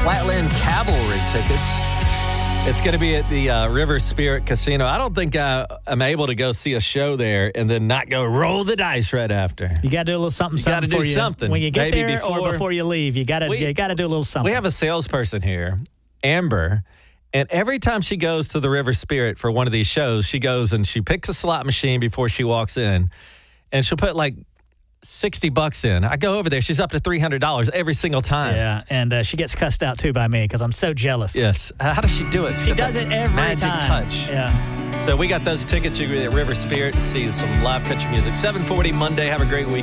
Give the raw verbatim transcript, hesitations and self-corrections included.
Flatland Cavalry tickets. It's going to be at the uh, River Spirit Casino. I don't think uh, I'm able to go see a show there and then not go roll the dice right after. You got to do a little something, You something gotta do for you. something. When you get Maybe there before- or before you leave, you got to We- you got to do a little something. We have a salesperson here, Amber, and every time she goes to the River Spirit for one of these shows, she goes and she picks a slot machine before she walks in, and she'll put like sixty bucks in. I go over there. She's up to three hundred dollars every single time. Yeah, and uh, she gets cussed out, too, by me because I'm so jealous. Yes. Uh, how does she do it? She's She got does that it every magic time. touch. Yeah. So we got those tickets. You can go to River Spirit and see some live country music. seven forty Monday. Have a great weekend.